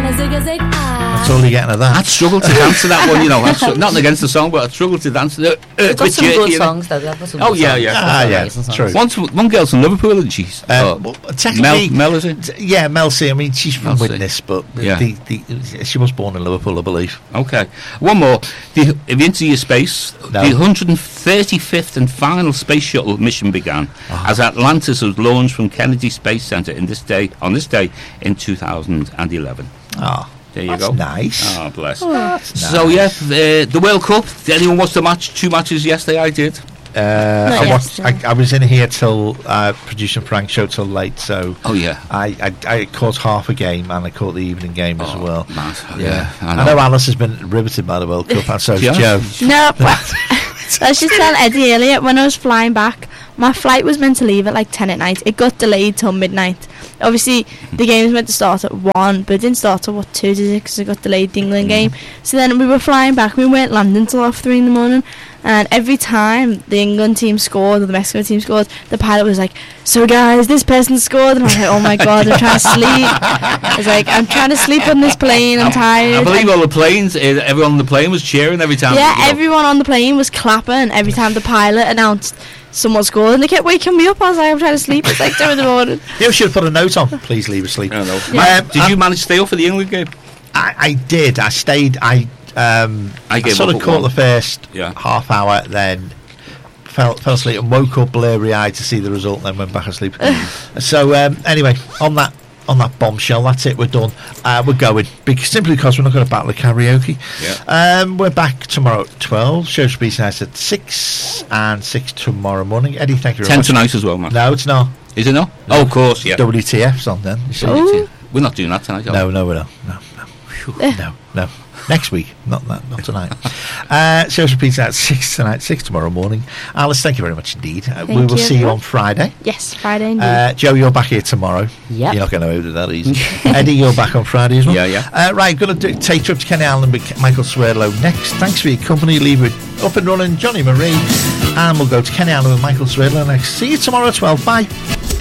zig a zig, ah. That's all you're getting of that. I'd struggle to dance to that one, you know. Not against the song, but I'd struggle to dance to it. They've got some good songs, though. They've got some good yeah, songs. yeah. Yeah, Amazing songs. true. One girl's from Liverpool, isn't she? Well, technically, Mel, is it? Yeah, Mel C. I mean, she's from Mel C. Widnes, but Yeah. she was born in Liverpool, I believe. Okay. One more. If you into your space, No. the 135th and final space shuttle mission began as Atlantis was launched from Kennedy Space Center on this day in 2011. Oh, There you that's go. nice. Oh, bless. That's So, nice. yeah, the World Cup. Did anyone watch the match? 2 matches yesterday, I did. I was in here till producing Frank's show till late, so Oh, yeah. I caught half a game and I caught the evening game as well. Mad. Yeah, I I know Alice has been riveted by the World Cup, and so's Yeah. Joe. No, I was just telling Eddie earlier, when I was flying back, my flight was meant to leave at like 10 at night. It got delayed till midnight. Obviously, the game was meant to start at 1, but it didn't start till, 2 to 6, because it got delayed, the England game. So then we were flying back, we weren't landing till half 3 in the morning, and every time the England team scored, or the Mexico team scored, the pilot was like, so guys, this person scored, and I was like, oh my god, I'm trying to sleep. I was like, I'm trying to sleep on this plane, I'm tired. I believe all the planes, everyone on the plane was cheering every time. Yeah, you know. everyone on the plane was clapping every time the pilot announced someone scored, and they kept waking me up. I was like, I'm trying to sleep. It's like 2 in the morning. You should have put a note on. Please leave asleep. I know. Yeah. Did you manage to stay up for the England game? I did. I stayed. I gave sort up of at caught one. the first Yeah. half hour, then fell asleep and woke up blurry-eyed to see the result, and then went back asleep. So anyway, on that bombshell, that's it. We're done. We're going simply because we're not going to battle the karaoke. Yeah. We're back tomorrow at 12. Show should be nice at 6 and 6 tomorrow morning. Eddie, thank you very 10 much. tonight as well, man. No, it's not. Is it no? Oh, of course, yeah. WTF's on then. You see. We're not doing that tonight, are we? No, we're not. No. Next week, not tonight. Shows repeats at 6 tonight, 6 tomorrow morning. Alice, thank you very much indeed. We will you. see you on Friday. Yes, Friday indeed. Joe, you're back here tomorrow. Yep. You're not going to out of that easy. Eddie, you're back on Friday as well. Yeah. Right, going to take a trip to Kenny Allen with Michael Swerlow next. Thanks for your company. Leave it up and running, Johnny Marie. And we'll go to Kenny Allen with Michael Swerlow next. See you tomorrow at 12. Bye.